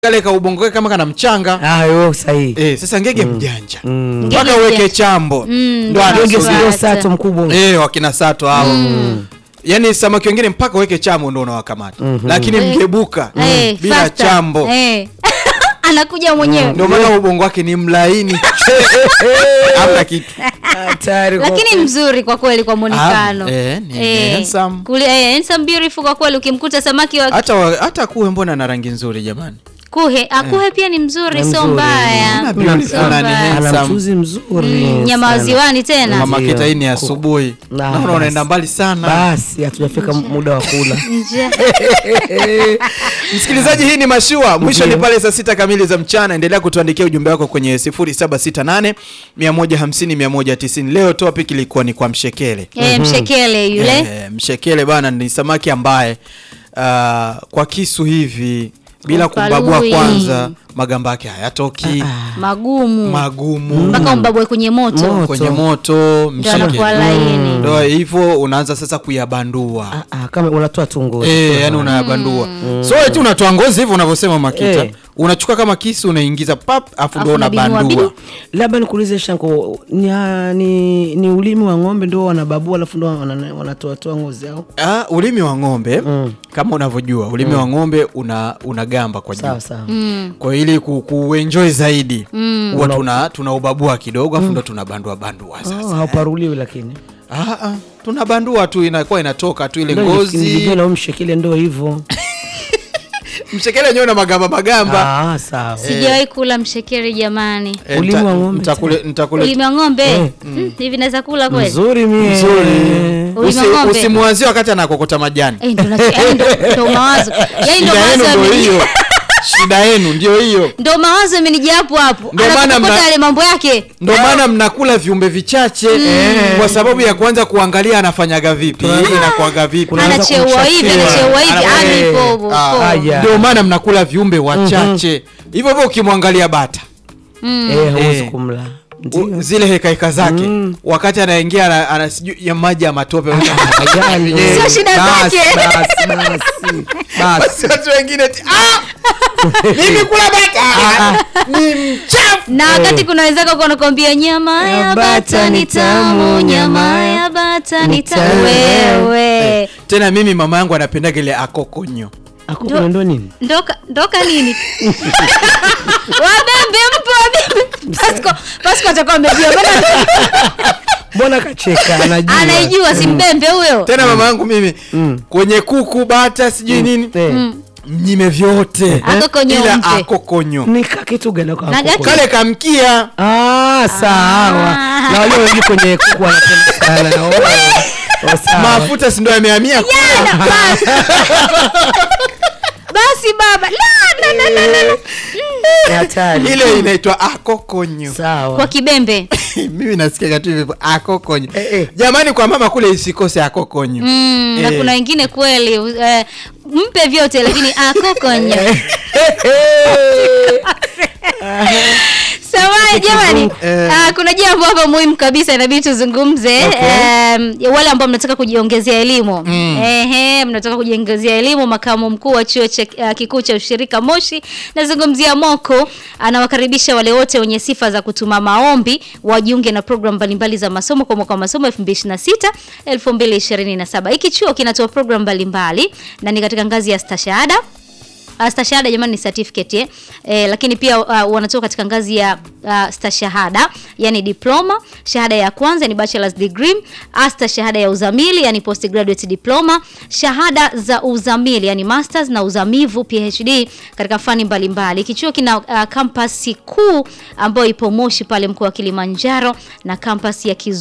kale ka ubongo kama kana mchanga. Yo sahihi. Sasa ngege mjanja. Mpaka uweke chambo. Ndio ngege sato mkubwa. Wakina sato hao. Yaani samaki wengine mpaka uweke chambo ndio unawakamata. Lakini mgebuka bila chambo. Anakuja mwenyewe. Ndio maana ubongo wake ni mlaini. Hamna kitu. Hatari. Lakini mzuri kwa kweli kwa muonekano. Handsome. Handsome beautiful kwa kweli ukimkuta samaki wa hata kuhe mbona na rangi nzuri jamani. Kuhe pia ni mzuri sio mbaya. Ana mchuzi mzuri. Nyama waziwani tena. Mama Kitaini asubuhi. Naona unaenda mbali sana. Basi hatujafika muda wa kula. Msikilizaji, hii ni Mashua. Mwisho ni pale saa 6 kamili za mchana. Endelea kutuandikia ujumbe wako kwenye 0768 150 190. Leo topic ilikuwa ni kwa mshekele. Mshekele yule. Mshekele bana ni samaki ambaye kwa kisu hivi bila kubagua kwanza magamba yake hayatoki. Magumu. Mpaka umbabwe kwenye moto. Mshekele. Ndio hivyo unaanza sasa kuyabandua. Kama unatoa tu ngozi. Yani unayabandua. So eti unatoa ngozi hivyo unavyosema Makita. Unachukua kama kisu unaingiza pap afu ndio unabandua. Labda nikuulize Shanko, ni ulimi wa ng'ombe ndio wanababua alafu ndio wanatoa ngozi au? Ulimi wa ng'ombe kama unavyojua ulimi wa ng'ombe una gamba kwa juu. Sawa. Kwa ili kuenjoy zaidi huwa tunaubabua kidogo afu ndio tunabandua sasa. Hauparuliwi lakini. Tunabandua tu inakuwa inatoka tu ile ngozi. Ndio na umshekele ndio hivyo. Mshekele yenyewe na magamba. Sawa. Sijawahi kula mshekele jamani. Ulimi wa ng'ombe. Nitakule. Ulimi wa ng'ombe. Hivi naweza kula kweli? Nzuri mie. Usimwanzie wakati anakokota majani. Ndio mawazo. Yaani ndio mawazo hiyo. Shida yenu ndio hiyo. Ndio mawazo yamenijia hapo. Anakokota yale mambo yake. Ndio maana mnakula viumbe vichache kwa sababu ya kuanza kuangalia anafanyaga vipi, inakuaga vipi. Anacheua hivi. Anipo. Ndio maana mnakula viumbe wachache. Hivyo ukimwangalia bata. Huwezi kumla. Zile heka zake wakati anaingia anasiju ya maji ya matope sio shida zake. Basi watu wengine mimi kula bata ni mchafu. Na wakati kuna wenzako wanakuambia nyama ya bata ni tamu, nyama ya bata ni tamu. Wewe tena mimi mama yangu anapendaga ile akokonyo. Akokonyo ndo nini? Ndoka nini? Wabembe mpo Pasco atakuwa amejua. Mbona kacheka anajua si mbembe huyo. Tena mama yangu mimi kwenye kuku bata sijui nini mnyime vyote ila akokonyo. Ni kitu gani kwa akokonyo? Kale kamkia. Sawa. Na wale wengi kwenye kuku wanapenda sana. Mafuta si ndio yamehamia basi baba la ile inaitwa akokonyo. Sawa. Kwa kibembe. Mimi nasikia tu hivyo akokonyo. Jamani kwa mama kule isikose akokonyo. Na kuna wengine kweli mpe vyote lakini akokonyo. Sawa jamani. Kuna jambo hapa muhimu kabisa inabidi tuzungumze. Wale ambao mnataka kujiongezea elimu. Mnataka kujiongezea elimu, makamu mkuu wa chuo kikuu cha ushirika Moshi nazungumzia Moko anawakaribisha wale wote wenye sifa za kutuma maombi wajiunge na program mbalimbali za masomo kwa mwaka wa masomo 2026 2027. Hiki chuo kinatoa program mbalimbali na ni katika ngazi ya stashahada. Stashahada jamani ni certificate lakini pia wanatoka katika ngazi ya stashahada yani diploma. Shahada ya kwanza ni bachelor's degree, stashahada ya uzamili yani postgraduate diploma, shahada za uzamili yani masters na uzamivu PhD katika fani mbalimbali. Kichuo kina campus kuu ambayo ipo Moshi pale mkoa wa Kilimanjaro na campus ya